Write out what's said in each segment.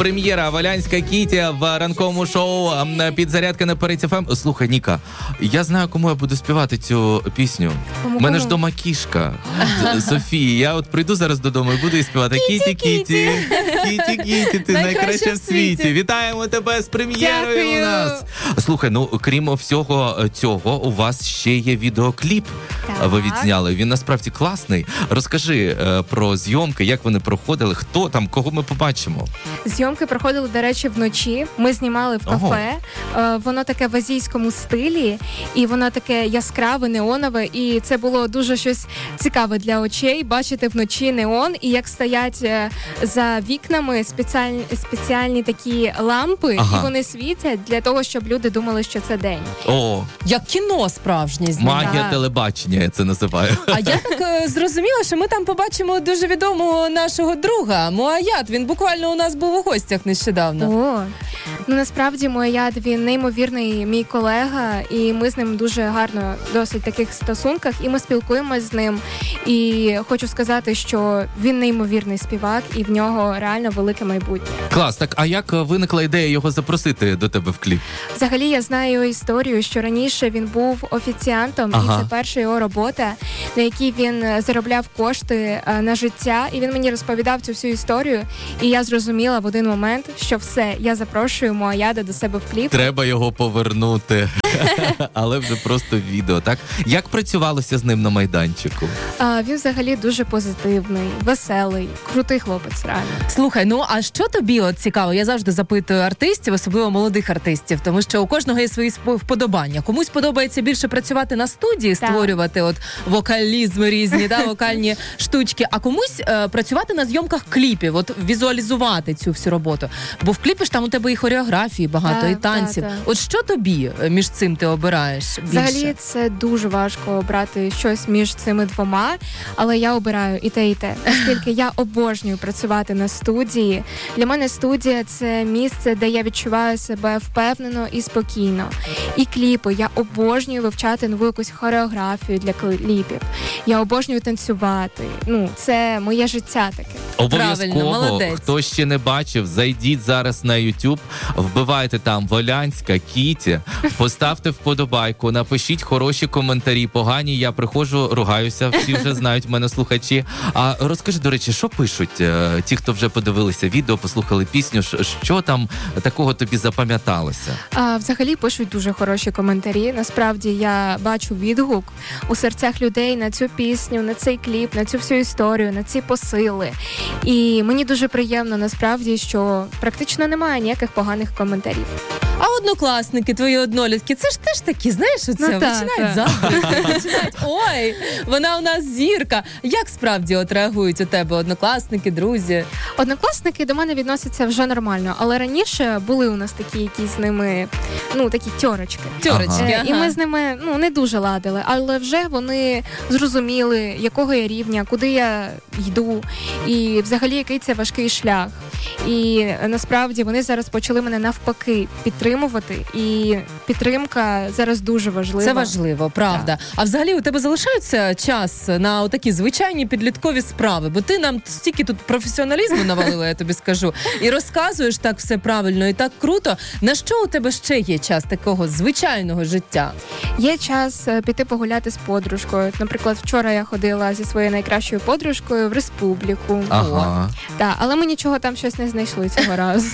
Прем'єра Волянська Кіті в ранковому шоу «Підзарядка» на Перець ФМ. Слухай, Ніка, я знаю, кому я буду співати цю пісню. У мене ж дома кішка Софія. Я от прийду зараз додому і буду їй співати Кіті, Кіті, Кіті, Кіті, ти найкраща в світі. Вітаємо тебе з прем'єрою у нас. Слухай, ну крім всього цього, у вас ще є відеокліп. Ви відзняли. Він насправді класний. Розкажи про зйомки, як вони проходили, хто там, кого ми побачимо. Зйомки проходили, до речі, вночі. Ми знімали в кафе. Воно таке в азійському стилі, і воно таке яскраве, неонове, і це було дуже щось цікаве для очей, бачити вночі неон, і як стоять за вікнами спеціальні такі лампи, і вони світять для того, щоб люди думали, що це день. О, як кіно справжнє знімає. Магія телебачення, я це називаю. А я так зрозуміла, що ми там побачимо дуже відомого нашого друга, Муаят. Він буквально у нас був у гостях нещодавно. О, ну насправді Муаят, він неймовірний мій колега, і ми з ним дуже гарно досить таких стосунках, і ми спілкуємося з ним. І хочу сказати, що він неймовірний співак, і в нього реально велике майбутнє. Клас, так а як виникла ідея його запросити до тебе в кліп? Взагалі, я знаю його історію, що раніше він був офіціантом, і це перша його робота, на якій він заробляв кошти на життя, і він мені розповідав цю всю історію, і я зрозуміла в один момент, що все, я запрошую Муаяда до себе в кліп. Треба його повернути, але вже просто відео, так? Як працювалося з ним на майданчику? Він взагалі дуже позитивний, веселий, крутий хлопець, реально. Слухай, ну а що тобі от цікаво? Я завжди запитую артистів, особливо молодих артистів, тому що у кожного є свої вподобання. Комусь подобається більше працювати на студії, створювати от вокалізми різні, вокальні штучки, а комусь працювати на зйомках кліпів, от візуалізувати цю всю роботу. Бо в кліпі ж там у тебе і хореографії багато, і танців. От що тобі між цим ти обираєш більше? Взагалі це дуже важко обрати щось між цими двома, але я обираю і те, оскільки я обожнюю працювати на студії. Для мене студія – це місце, де я відчуваю себе впевнено і спокійно. І кліпи. Я обожнюю вивчати нову якусь хореографію для кліпів. Я обожнюю танцювати. Ну, це моє життя таке. Обов'язково, хто ще не бачив, зайдіть зараз на YouTube, вбивайте там Волянська Кіті, поставте вподобайку, напишіть хороші коментарі, погані, я приходжу, ругаюся, всі вже знають, в мене слухачі. А розкажи, до речі, що пишуть ті, хто вже подивилися відео, послухали пісню, що там такого тобі запам'яталося? Взагалі пишуть дуже хороші коментарі. Насправді я бачу відгук у серцях людей на цю пісню, на цей кліп, на цю всю історію, на ці посили. І мені дуже приємно, насправді, що практично немає ніяких поганих коментарів. А однокласники, твої однолітки, це ж теж такі, знаєш, оце, починають заздрити, починають, ой, вона у нас зірка. Як справді от реагують у тебе однокласники, друзі? Однокласники до мене відносяться вже нормально, але раніше були у нас такі якісь з ними, такі тьорочки. І ми з ними, не дуже ладили, але вже вони зрозуміли, якого я рівня, куди я йду, і взагалі який це важкий шлях. І насправді вони зараз почали мене навпаки підтримувати, і підтримка зараз дуже важлива. Це важливо, правда. Так. А взагалі у тебе залишається час на такі звичайні підліткові справи? Бо ти нам стільки тут професіоналізму навалила, я тобі скажу, і розказуєш так все правильно і так круто. На що у тебе ще є час такого звичайного життя? Є час піти погуляти з подружкою. Наприклад, вчора я ходила зі своєю найкращою подружкою в республіку. Так, але ми нічого там щось не знайшли цього разу.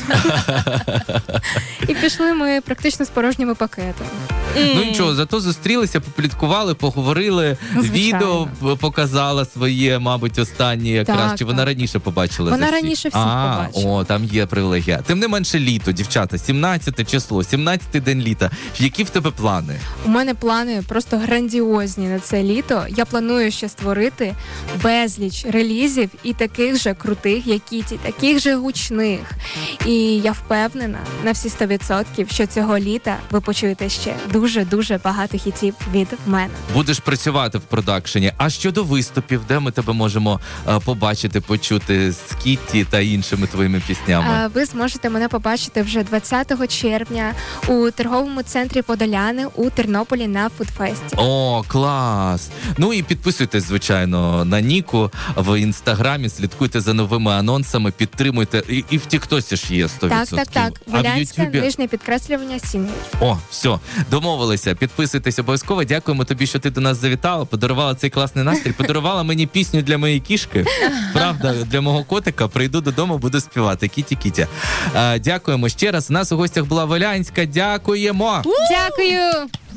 І пішли ми практично з порожніми пакетами. Ну нічого, зато зустрілися, попліткували, поговорили, відео показала своє, мабуть, останнє якраз. Чи вона раніше побачила? Вона раніше всіх побачила. О, там є привілегія. Тим не менше літо, дівчата, 17 число, 17-й день літа. Які в тебе плани? У мене плани просто грандіозні на це літо. Я планую ще створити безліч релізів і таких же крутих, як Кіті, таких же гучних. І я впевнена на всі 100%, що цього літа ви почуєте ще дуже-дуже багато хітів від мене. Будеш працювати в продакшені. А щодо виступів, де ми тебе можемо побачити, почути з Кітті та іншими твоїми піснями? Ви зможете мене побачити вже 20 червня у торговому центрі Подоляни у Тернополі на Фудфесті. О, клас! Ну і підписуйтесь, звичайно, на Ніку в Інстаграмі, слідкуйте за новими анонсами, підтримуйте. І в Тіктосі ж є 100%. Так. Валянське, нижнє підкреслювання, Сінгер. О, все, домовилися. Підписуйтесь обов'язково. Дякуємо тобі, що ти до нас завітала, подарувала цей класний настрій, подарувала мені пісню для моєї кішки. Правда, для мого котика. Прийду додому, буду співати. Кіті-кіті. Дякуємо ще раз. У нас у гостях була Волянська. Дякуємо! Дякую!